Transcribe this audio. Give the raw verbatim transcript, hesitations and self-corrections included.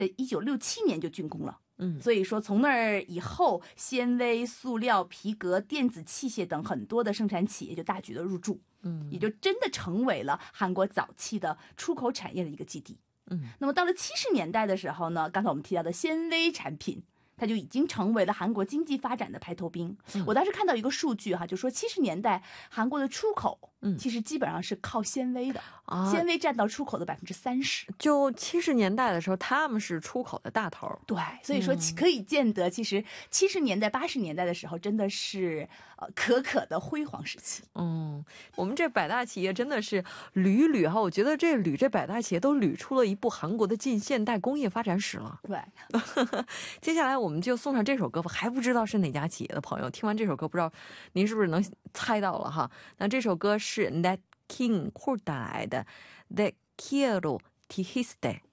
呃一九六七年就竣工了。 嗯， 所以说从那儿以后，纤维、塑料、皮革、电子器械等很多的生产企业就大举的入驻， 嗯， 也就真的成为了韩国早期的出口产业的一个基地。 嗯， 那么到了七十年代的时候呢，刚才我们提到的纤维产品，它就已经成为了韩国经济发展的排头兵。 嗯、 我当时看到一个数据哈，就说七十年代韩国的出口， 嗯， 其实基本上是靠纤维的， 啊， 纤维占到出口的百分之三十。 就七十年代的时候，他们是出口的大头。 对，所以说可以见得，其实七十年代、八十年代的时候，真的是呃可可的辉煌时期。 嗯，我们这百大企业真的是捋捋哈，我觉得这捋这百大企业都捋出了一部韩国的近现代工业发展史了。 对， 接下来我们就送上这首歌吧，还不知道是哪家企业的朋友，听完这首歌，不知道您是不是能猜到了哈？那这首歌是 Nat King Cole带来的《The Quiero Dijiste》。